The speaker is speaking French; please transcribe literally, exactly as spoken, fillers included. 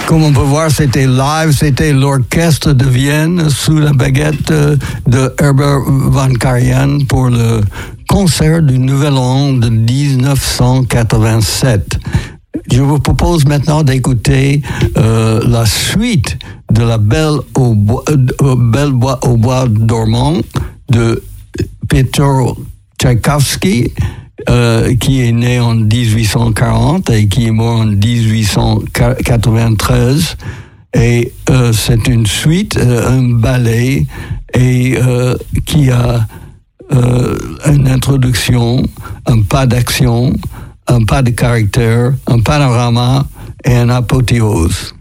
Comme on peut voir, c'était live, c'était l'orchestre de Vienne sous la baguette de Herbert von Karajan pour le concert du Nouvel An de dix-neuf cent quatre-vingt-sept. Je vous propose maintenant d'écouter euh, la suite de la Belle au bois, euh, Belle bois, au bois dormant de Peter Tchaïkovski, euh, qui est né en dix-huit cent quarante et qui est mort en dix-huit cent quatre-vingt-treize. Et euh, c'est une suite, euh, un ballet, et euh, qui a euh, une introduction, un pas d'action, un pas de caractère, un panorama et un apothéose.